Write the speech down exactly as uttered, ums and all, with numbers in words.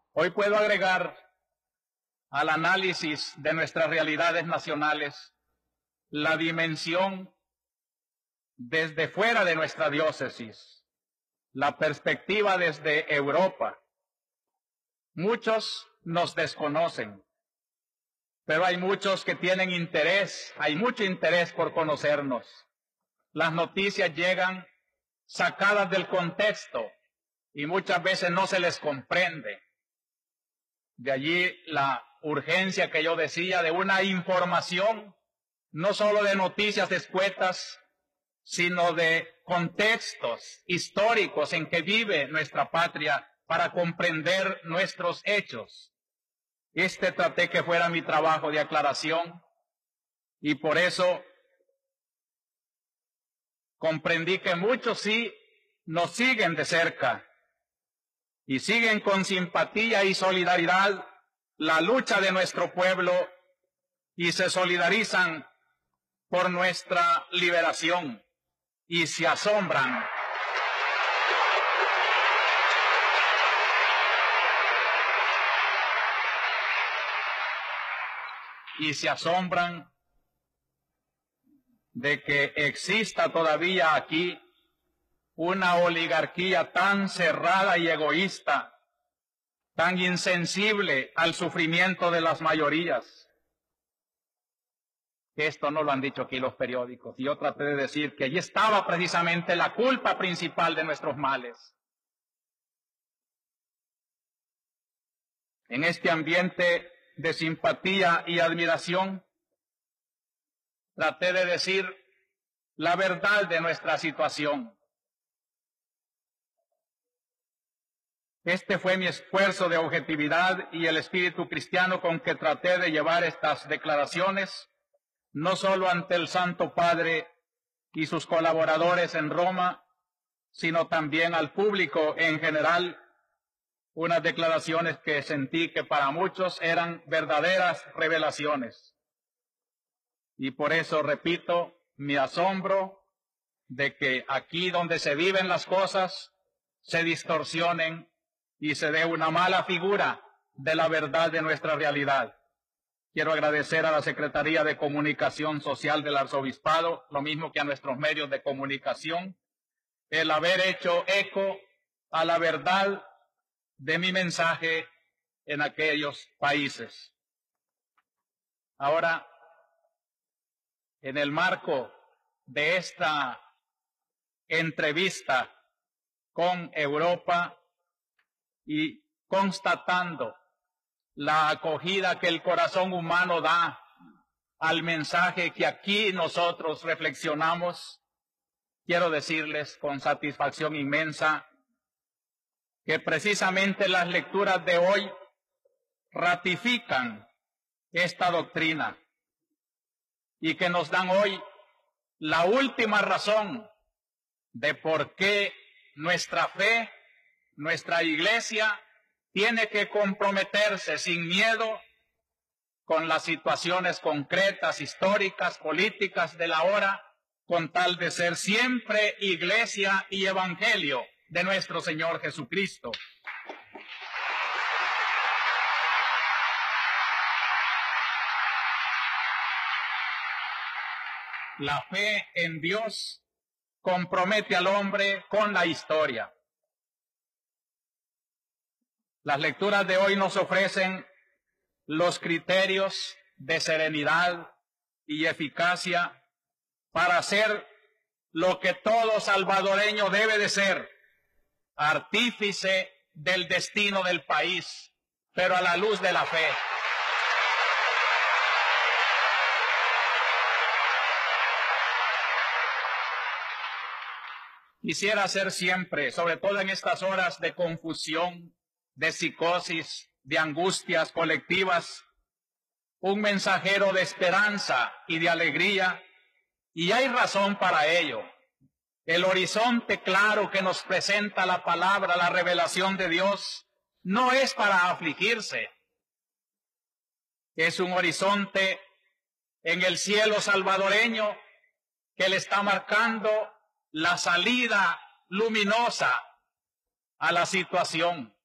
Hoy puedo agregar al análisis de nuestras realidades nacionales la dimensión desde fuera de nuestra diócesis, la perspectiva desde Europa. Muchos nos desconocen, pero hay muchos que tienen interés, hay mucho interés por conocernos. Las noticias llegan sacadas del contexto y muchas veces no se les comprende. De allí la urgencia que yo decía de una información, no solo de noticias escuetas, sino de contextos históricos en que vive nuestra patria para comprender nuestros hechos. Este traté que fuera mi trabajo de aclaración y por eso comprendí que muchos sí nos siguen de cerca y siguen con simpatía y solidaridad la lucha de nuestro pueblo y se solidarizan por nuestra liberación y se asombran y se asombran de que exista todavía aquí una oligarquía tan cerrada y egoísta, tan insensible al sufrimiento de las mayorías. Esto no lo han dicho aquí los periódicos. Y yo traté de decir que allí estaba precisamente la culpa principal de nuestros males. En este ambiente de simpatía y admiración, traté de decir la verdad de nuestra situación. Este fue mi esfuerzo de objetividad y el espíritu cristiano con que traté de llevar estas declaraciones, no solo ante el Santo Padre y sus colaboradores en Roma, sino también al público en general, unas declaraciones que sentí que para muchos eran verdaderas revelaciones. Y por eso repito mi asombro de que aquí donde se viven las cosas se distorsionen y se dé una mala figura de la verdad de nuestra realidad. Quiero agradecer a la Secretaría de Comunicación Social del Arzobispado, lo mismo que a nuestros medios de comunicación, el haber hecho eco a la verdad de mi mensaje en aquellos países. Ahora, en el marco de esta entrevista con Europa y constatando la acogida que el corazón humano da al mensaje que aquí nosotros reflexionamos, quiero decirles con satisfacción inmensa que precisamente las lecturas de hoy ratifican esta doctrina y que nos dan hoy la última razón de por qué nuestra fe, nuestra iglesia, tiene que comprometerse sin miedo con las situaciones concretas, históricas, políticas de la hora, con tal de ser siempre iglesia y evangelio de nuestro Señor Jesucristo. La fe en Dios compromete al hombre con la historia. Las lecturas de hoy nos ofrecen los criterios de serenidad y eficacia para hacer lo que todo salvadoreño debe de ser, artífice del destino del país, pero a la luz de la fe. Quisiera ser siempre, sobre todo en estas horas de confusión, de psicosis, de angustias colectivas, un mensajero de esperanza y de alegría, y hay razón para ello. El horizonte claro que nos presenta la palabra, la revelación de Dios, no es para afligirse. Es un horizonte en el cielo salvadoreño que le está marcando la salida luminosa a la situación.